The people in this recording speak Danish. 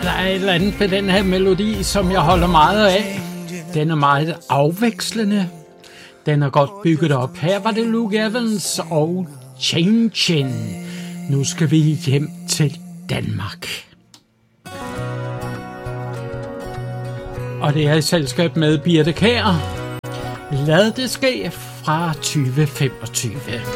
der er et eller andet ved den her melodi, som jeg holder meget af. Den er meget afvekslende. Den er godt bygget op. Her var det Luke Evans og Changin'. Nu skal vi hjem til Danmark. Og det er i selskab med Birthe Kjær. Lad det ske fra 2025.